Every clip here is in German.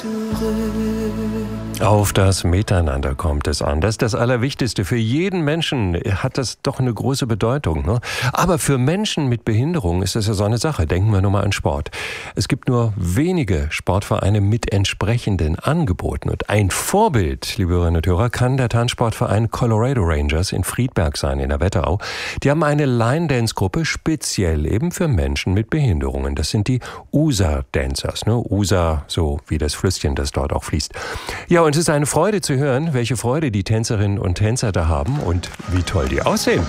Auf das Miteinander kommt es an. Das ist das Allerwichtigste. Für jeden Menschen hat das doch eine große Bedeutung, ne? Aber für Menschen mit Behinderung ist das ja so eine Sache. Denken wir nur mal an Sport. Es gibt nur wenige Sportvereine mit entsprechenden Angeboten. Und ein Vorbild, liebe Hörerinnen und Hörer, kann der Tanzsportverein Colorado Rangers in Friedberg sein, in der Wetterau. Die haben eine Line-Dance-Gruppe speziell eben für Menschen mit Behinderungen. Das sind die USA-Dancers, ne? USA, so wie das Flüsschen, das dort auch fließt. Ja, und es ist eine Freude zu hören, welche Freude die Tänzerinnen und Tänzer da haben und wie toll die aussehen.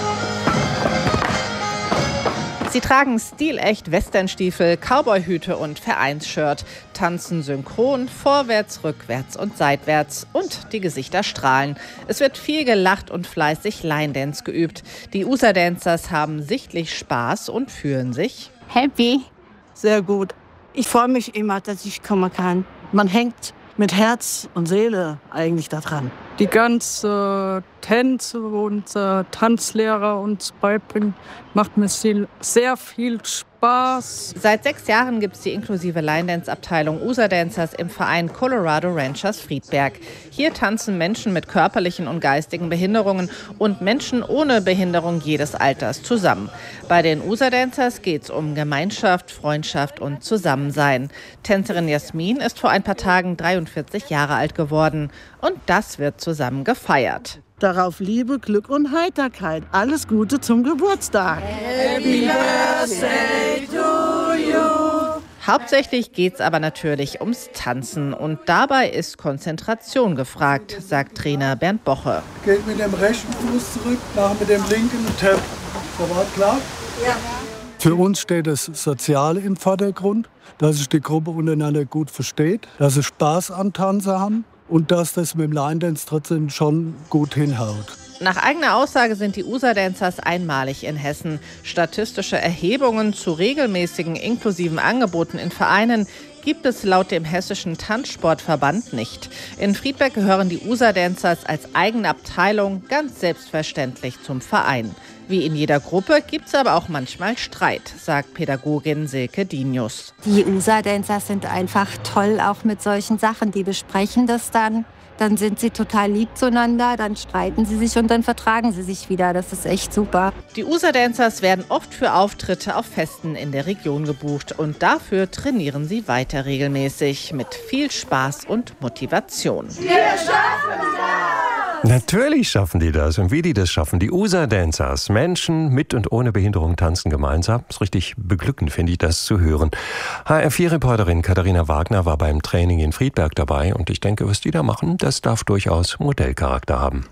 Sie tragen stilecht Westernstiefel, Cowboyhüte und Vereinsshirt, tanzen synchron, vorwärts, rückwärts und seitwärts und die Gesichter strahlen. Es wird viel gelacht und fleißig Line-Dance geübt. Die USA-Dancers haben sichtlich Spaß und fühlen sich happy. Sehr gut. Ich freue mich immer, dass ich kommen kann. Man hängt mit Herz und Seele eigentlich da dran. Die ganze Tänze und Tanzlehrer uns beibringen, macht mir sehr viel Spaß. Seit 6 Jahren gibt es die inklusive Line-Dance-Abteilung USA-Dancers im Verein Colorado Rangers Friedberg. Hier tanzen Menschen mit körperlichen und geistigen Behinderungen und Menschen ohne Behinderung jedes Alters zusammen. Bei den USA-Dancers geht es um Gemeinschaft, Freundschaft und Zusammensein. Tänzerin Jasmin ist vor ein paar Tagen 43 Jahre alt geworden und das wird zusammen gefeiert. Darauf Liebe, Glück und Heiterkeit. Alles Gute zum Geburtstag. Happy Birthday to you. Hauptsächlich geht's aber natürlich ums Tanzen und dabei ist Konzentration gefragt, sagt Trainer Bernd Boche. Geht mit dem rechten Fuß zurück, nach mit dem linken Tap. Soweit klar? Ja. Für uns steht das Soziale im Vordergrund, dass sich die Gruppe untereinander gut versteht, dass sie Spaß am Tanzen haben und dass das mit dem Line-Dance trotzdem schon gut hinhaut. Nach eigener Aussage sind die USA-Dancers einmalig in Hessen. Statistische Erhebungen zu regelmäßigen inklusiven Angeboten in Vereinen gibt es laut dem Hessischen Tanzsportverband nicht. In Friedberg gehören die USA-Dancers als eigene Abteilung ganz selbstverständlich zum Verein. Wie in jeder Gruppe gibt es aber auch manchmal Streit, sagt Pädagogin Silke Dinius. Die USA-Dancers sind einfach toll, auch mit solchen Sachen. Die besprechen das dann. Dann sind sie total lieb zueinander, dann streiten sie sich und dann vertragen sie sich wieder. Das ist echt super. Die USA-Dancers werden oft für Auftritte auf Festen in der Region gebucht und dafür trainieren sie weiter regelmäßig mit viel Spaß und Motivation. Wir schaffen das! Natürlich schaffen die das. Und wie die das schaffen, die USA-Dancers, Menschen mit und ohne Behinderung tanzen gemeinsam. Ist richtig beglückend, finde ich, das zu hören. HR4-Reporterin Katharina Wagner war beim Training in Friedberg dabei und ich denke, was die da machen, das darf durchaus Modellcharakter haben.